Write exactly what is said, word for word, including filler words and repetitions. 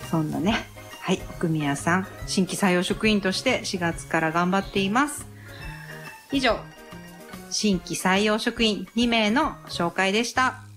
そんなね、はい、奥宮さん、新規採用職員としてしがつから頑張っています。以上、新規採用職員にめいの紹介でした。